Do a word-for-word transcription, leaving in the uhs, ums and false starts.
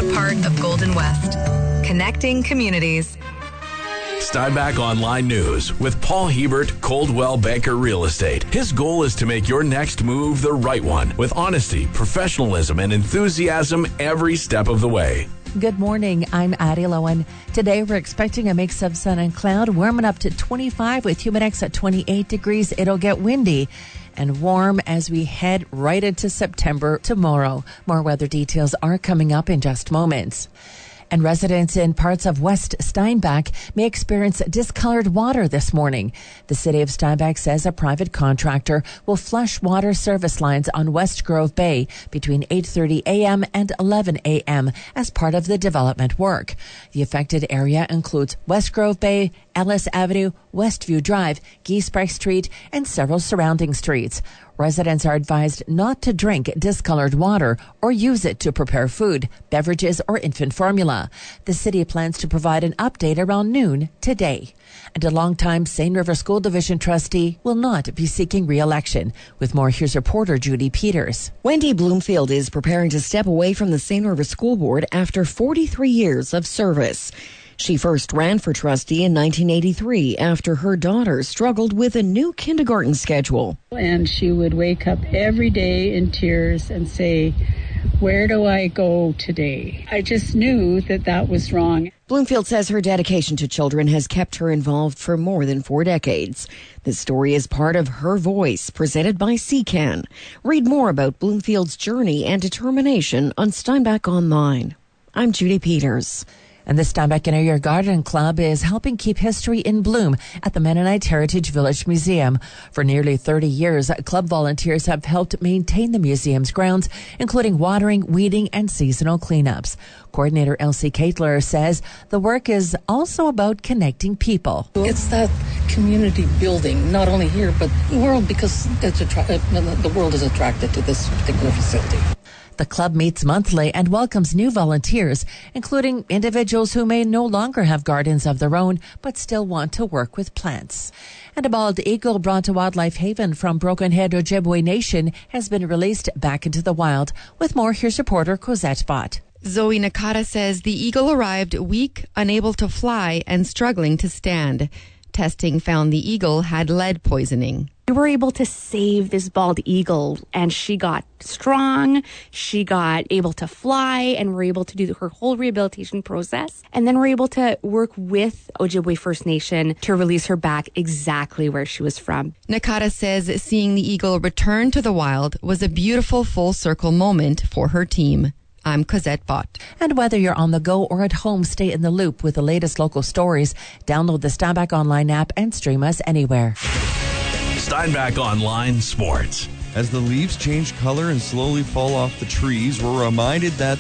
proud part of Golden West. Connecting communities. Steinbach Online News with Paul Hebert, Coldwell Banker Real Estate. His goal is to make your next move the right one with honesty, professionalism, and enthusiasm every step of the way. Good morning. I'm Addie Lowen. Today we're expecting a mix of sun and cloud, warming up to twenty-five with humidex at twenty-eight degrees. It'll get windy and warm as we head right into September tomorrow. More weather details are coming up in just moments. And residents in parts of West Steinbach may experience discolored water this morning. The city of Steinbach says a private contractor will flush water service lines on West Grove Bay between eight thirty a.m. and eleven a.m. as part of the development work. The affected area includes West Grove Bay, Ellis Avenue, Westview Drive, Giesbrecht Street, and several surrounding streets. Residents are advised not to drink discolored water or use it to prepare food, beverages, or infant formula. The city plans to provide an update around noon today. And a longtime Seine River School Division trustee will not be seeking re-election. With more, here's reporter Judy Peters. Wendy Bloomfield is preparing to step away from the Seine River School Board after forty-three years of service. She first ran for trustee in nineteen eighty-three after her daughter struggled with a new kindergarten schedule. And she would wake up every day in tears and say, "Where do I go today?" I just knew that that was wrong. Bloomfield says her dedication to children has kept her involved for more than four decades. This story is part of Her Voice, presented by C C A N. Read more about Bloomfield's journey and determination on Steinbach Online. I'm Judy Peters. And the Steinbach Inner Ear Garden Club is helping keep history in bloom at the Mennonite Heritage Village Museum. For nearly thirty years, club volunteers have helped maintain the museum's grounds, including watering, weeding, and seasonal cleanups. Coordinator Elsie Caitler says the work is also about connecting people. It's that community building, not only here, but the world, because it's attra- the world is attracted to this particular facility. The club meets monthly and welcomes new volunteers, including individuals who may no longer have gardens of their own, but still want to work with plants. And a bald eagle brought to Wildlife Haven from Broken Head Ojibwe Nation has been released back into the wild. With more, here's reporter Cosette Bott. Zoe Nakata says the eagle arrived weak, unable to fly, and struggling to stand. Testing found the eagle had lead poisoning. We were able to save this bald eagle, and she got strong, she got able to fly, and we're able to do her whole rehabilitation process. And then we're able to work with Ojibwe First Nation to release her back exactly where she was from. Nakata says seeing the eagle return to the wild was a beautiful full circle moment for her team. I'm Cosette Bott. And whether you're on the go or at home, stay in the loop with the latest local stories. Download the Steinbach Online app and stream us anywhere. Steinbach Online Sports. As the leaves change color and slowly fall off the trees, we're reminded that